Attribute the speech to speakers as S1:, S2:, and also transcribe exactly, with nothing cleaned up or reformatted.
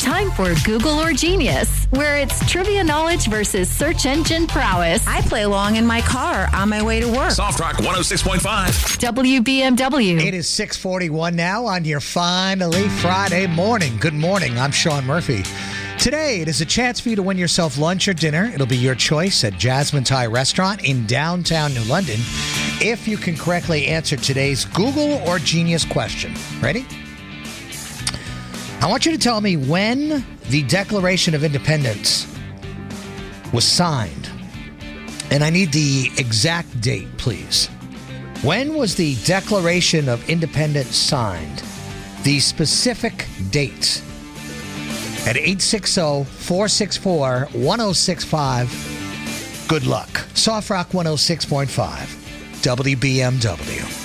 S1: time for Google or Genius, where it's trivia knowledge versus search engine prowess.
S2: I play along in my car on my way to work.
S3: Soft Rock one oh six point five.
S1: W B M W.
S4: It is six forty-one now on your finally Friday morning. Good morning. I'm Sean Murphy. Today, it is a chance for you to win yourself lunch or dinner. It'll be your choice at Jasmine Thai Restaurant in downtown New London if you can correctly answer today's Google or Genius question. Ready? I want you to tell me when the Declaration of Independence was signed. And I need the exact date, please. When was the Declaration of Independence signed? The specific date. At eight six zero, four six four, one oh six five. Good luck. Soft Rock one oh six point five. W B M W.